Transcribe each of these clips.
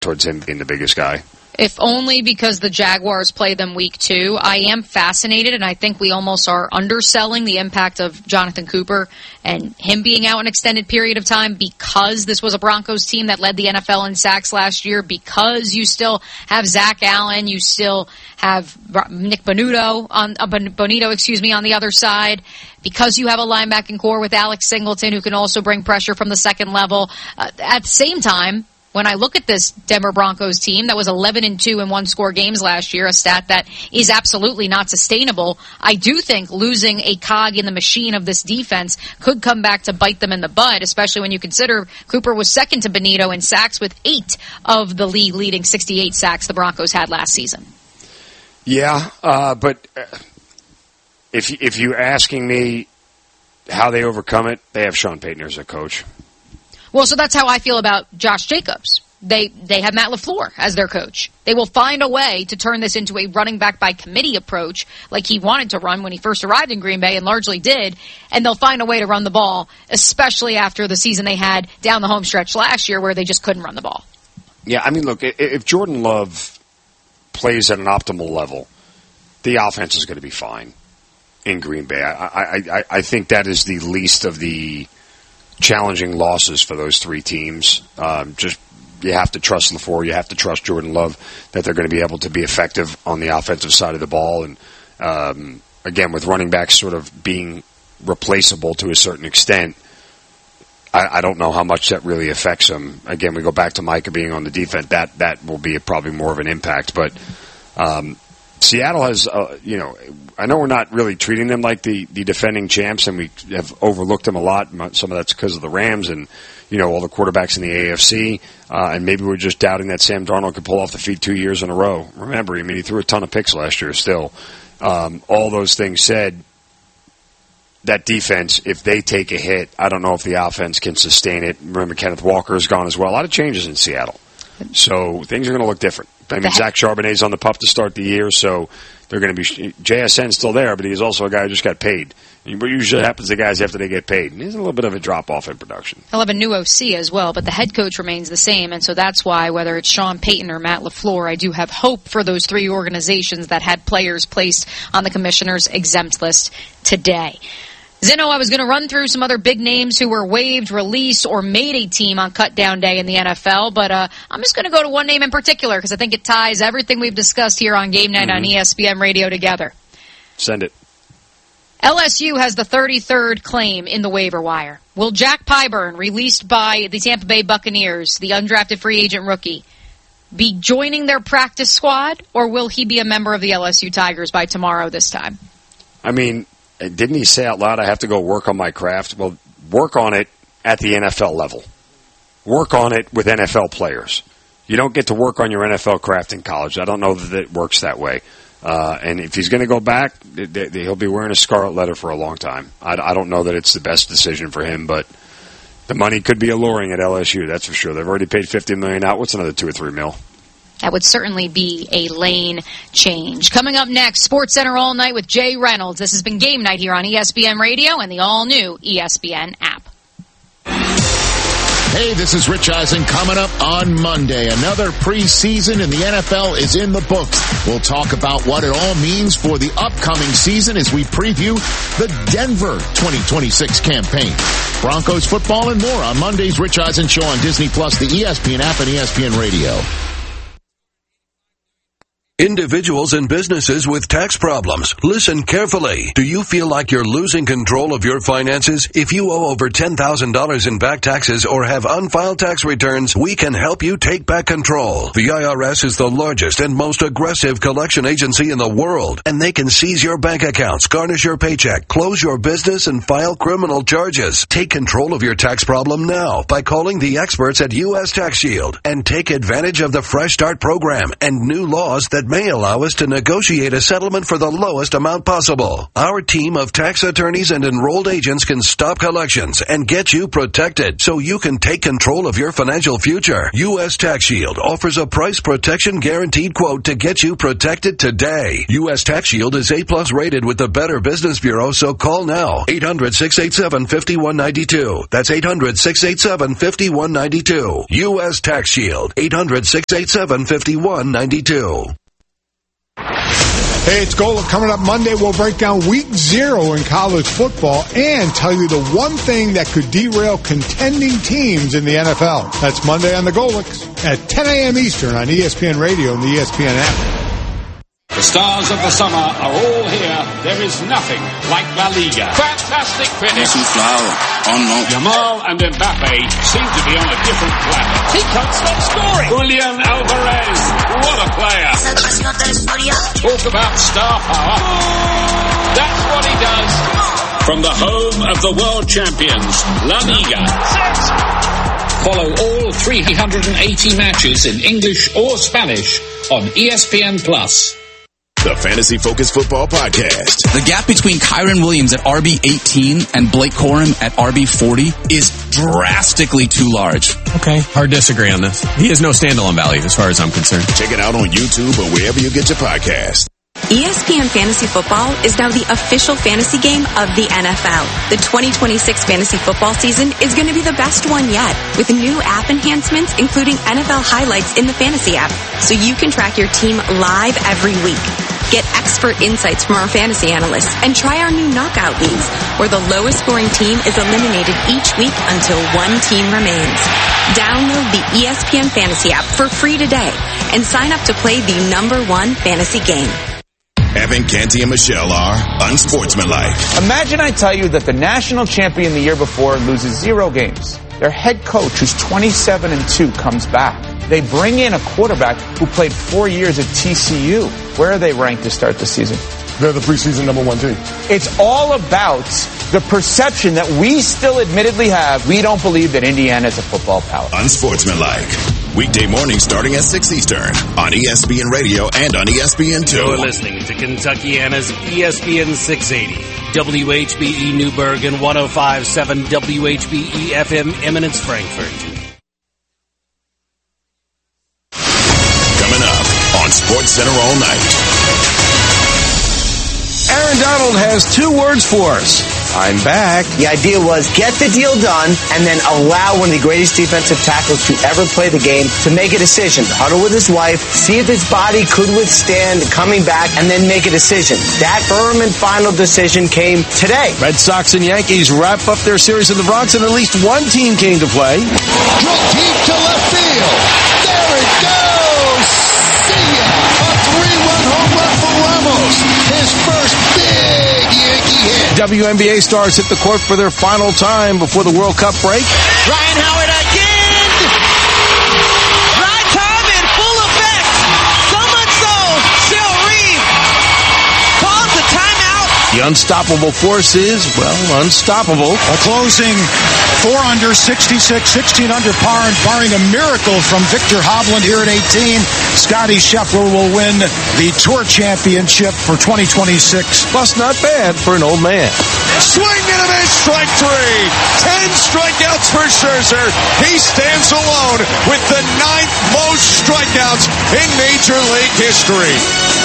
towards him being the biggest guy. If only because the Jaguars play them week 2. I am fascinated, and I think we almost are underselling the impact of Jonathan Cooper and him being out an extended period of time because this was a Broncos team that led the NFL in sacks last year, because you still have Zach Allen, you still have Nick Bonito on the other side, because you have a linebacking core with Alex Singleton who can also bring pressure from the second level. At the same time, when I look at this Denver Broncos team that was 11-2 in one-score games last year, a stat that is absolutely not sustainable, I do think losing a cog in the machine of this defense could come back to bite them in the butt, especially when you consider Cooper was second to Bonito in sacks with 8 of the league-leading 68 sacks the Broncos had last season. Yeah, but if you're asking me how they overcome it, they have Sean Payton as a coach. Well, so that's how I feel about Josh Jacobs. They have Matt LaFleur as their coach. They will find a way to turn this into a running back by committee approach like he wanted to run when he first arrived in Green Bay and largely did, and they'll find a way to run the ball, especially after the season they had down the home stretch last year where they just couldn't run the ball. Yeah, I mean, look, if Jordan Love plays at an optimal level, the offense is going to be fine in Green Bay. I think that is the least of the challenging losses for those 3 teams. You have to trust LaFleur, you have to trust Jordan Love that they're going to be able to be effective on the offensive side of the ball. And again, with running backs sort of being replaceable to a certain extent, I don't know how much that really affects them. Again, we go back to Micah being on the defense. That will be probably more of an impact. But Seattle has, I know we're not really treating them like the defending champs, and we have overlooked them a lot. Some of that's because of the Rams and, all the quarterbacks in the AFC. And maybe we're just doubting that Sam Darnold could pull off the feet 2 years in a row. Remember, he threw a ton of picks last year still. All those things said, that defense, if they take a hit, I don't know if the offense can sustain it. Remember, Kenneth Walker is gone as well. A lot of changes in Seattle. So things are going to look different. Zach Charbonnet's on the pup to start the year, so they're going to be JSN's still there, but he's also a guy who just got paid. What usually happens to guys after they get paid? And there's a little bit of a drop-off in production. He'll have a new OC as well, but the head coach remains the same, and so that's why, whether it's Sean Payton or Matt LaFleur, I do have hope for those 3 organizations that had players placed on the commissioner's exempt list today. Zinno, I was going to run through some other big names who were waived, released, or made a team on cut-down day in the NFL, but I'm just going to go to one name in particular because I think it ties everything we've discussed here on Game Night on ESPN Radio together. Send it. LSU has the 33rd claim in the waiver wire. Will Jack Pyburn, released by the Tampa Bay Buccaneers, the undrafted free agent rookie, be joining their practice squad, or will he be a member of the LSU Tigers by tomorrow this time? Didn't he say out loud, I have to go work on my craft? Well, work on it at the NFL level. Work on it with NFL players. You don't get to work on your NFL craft in college. I don't know that it works that way. And if he's going to go back, he'll be wearing a scarlet letter for a long time. I don't know that it's the best decision for him, but the money could be alluring at LSU, that's for sure. They've already paid $50 million out. What's another $2 or $3 million? That would certainly be a lane change. Coming up next, SportsCenter All Night with Jay Reynolds. This has been Game Night here on ESPN Radio and the all-new ESPN app. Hey, this is Rich Eisen coming up on Monday. Another preseason in the NFL is in the books. We'll talk about what it all means for the upcoming season as we preview the Denver 2026 campaign. Broncos football and more on Monday's Rich Eisen Show on Disney+, the ESPN app, and ESPN Radio. Individuals and businesses with tax problems, listen carefully. Do you feel like you're losing control of your finances? If you owe over $10,000 in back taxes or have unfiled tax returns, we can help you take back control. The IRS is the largest and most aggressive collection agency in the world, and they can seize your bank accounts, garnish your paycheck, close your business, and file criminal charges. Take control of your tax problem now by calling the experts at U.S. Tax Shield and take advantage of the Fresh Start program and new laws that that may allow us to negotiate a settlement for the lowest amount possible. Our team of tax attorneys and enrolled agents can stop collections and get you protected so you can take control of your financial future. U.S. Tax Shield offers a price protection guaranteed quote to get you protected today. U.S. Tax Shield is A+ rated with the Better Business Bureau, so call now. 800-687-5192. That's 800-687-5192. U.S. Tax Shield. 800-687-5192. Hey, it's Golic. Coming up Monday, we'll break down week 0 in college football and tell you the one thing that could derail contending teams in the NFL. That's Monday on the Golics at 10 a.m. Eastern on ESPN Radio and the ESPN app. The stars of the summer are all here. There is nothing like La Liga. Fantastic finish. Yamal and Mbappe seem to be on a different planet. He can't stop scoring. Julian Alvarez, what a player. Talk about star power. That's what he does. From the home of the world champions, La Liga. Follow all 380 matches in English or Spanish on ESPN+. The Fantasy Focus Football Podcast. The gap between Kyron Williams at RB18 and Blake Corum at RB40 is drastically too large. Okay, hard to disagree on this. He has no standalone value as far as I'm concerned. Check it out on YouTube or wherever you get your podcast. ESPN Fantasy Football is now the official fantasy game of the NFL. The 2026 fantasy football season is going to be the best one yet, with new app enhancements including NFL highlights in the fantasy app, so you can track your team live every week. Get expert insights from our fantasy analysts and try our new knockout leagues, where the lowest scoring team is eliminated each week until one team remains. Download the ESPN Fantasy app for free today and sign up to play the #1 fantasy game. Evan, Canty, and Michelle are unsportsmanlike. Imagine I tell you that the national champion the year before loses 0 games. Their head coach, who's 27-2, comes back. They bring in a quarterback who played 4 years at TCU. Where are they ranked to start the season? They're the preseason #1 team. It's all about the perception that we still admittedly have. We don't believe that Indiana is a football power. Unsportsmanlike. Weekday morning starting at 6 Eastern on ESPN Radio and on ESPN2. You're listening to Kentuckiana's ESPN 680. WHBE Newburgh and 105.7 WHBE FM Eminence Frankfurt. Coming up on SportsCenter all night. Aaron Donald has 2 words for us. I'm back. The idea was get the deal done and then allow one of the greatest defensive tackles to ever play the game to make a decision. Huddle with his wife, see if his body could withstand coming back, and then make a decision. That firm and final decision came today. Red Sox and Yankees wrap up their series in the Bronx, and at least one team came to play. Drill deep to left field. There it goes. See ya. A 3-run home run for Ramos. His first big Yankee hit. WNBA stars hit the court for their final time before the World Cup break. Ryan Howard again! Right time in full effect! So much so, Cheryl Reeve calls the timeout. The unstoppable force is, well, unstoppable. A closing 4 under, 66, 16 under par, and barring a miracle from Victor Hovland here at 18, Scottie Scheffler will win the Tour Championship for 2026. Plus, not bad for an old man. Swing and a miss, strike 3. 10 strikeouts for Scherzer. He stands alone with the 9th most strikeouts in Major League history.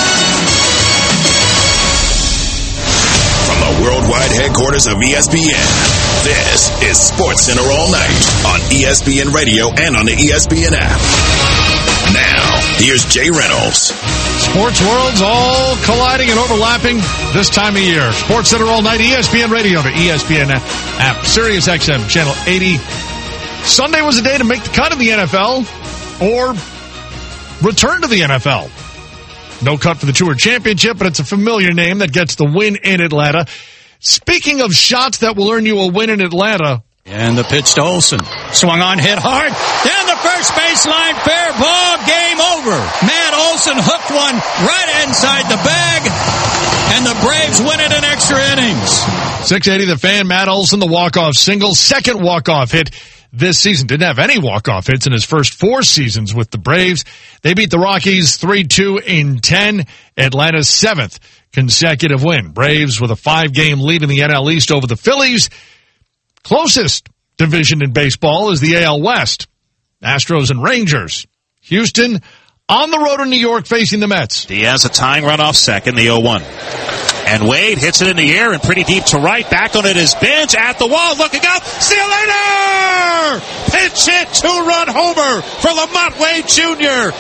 From the worldwide headquarters of ESPN, this is SportsCenter all night on ESPN Radio and on the ESPN app. Now, here's Jay Reynolds. Sports worlds all colliding and overlapping this time of year. SportsCenter all night, ESPN Radio, the ESPN app, Sirius XM, channel 80. Sunday was a day to make the cut of the NFL or return to the NFL. No cut for the Tour Championship, but it's a familiar name that gets the win in Atlanta. Speaking of shots that will earn you a win in Atlanta. And the pitch to Olsen. Swung on, hit hard. Down the first baseline, fair ball, game over. Matt Olson hooked one right inside the bag, and the Braves win it in extra innings. 680, the fan, Matt Olson, the walk-off single. Second walk-off hit this season. Didn't have any walk-off hits in his first 4 seasons with the Braves. They beat the Rockies 3-2 in 10, Atlanta's 7th consecutive win. Braves with a 5-game lead in the NL East over the Phillies. Closest division in baseball is the AL West. Astros and Rangers. Houston on the road in New York facing the Mets. Diaz a tying run off second, the 0-1. And Wade hits it in the air and pretty deep to right. Back on it is Bench at the wall, looking up. See you later! Pinch hit, 2-run homer for Lamont Wade Jr.